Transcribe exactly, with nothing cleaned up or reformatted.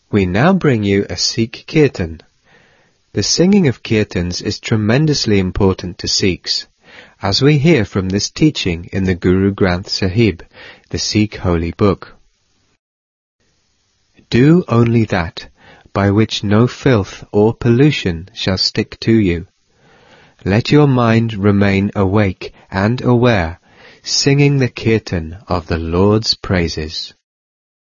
We now bring you a Sikh Kirtan. The singing of Kirtans is tremendously important to Sikhs, as we hear from this teaching in the Guru Granth Sahib, the Sikh holy book. Do only that by which no filth or pollution shall stick to you. Let your mind remain awake and aware, singing the Kirtan of the Lord's praises.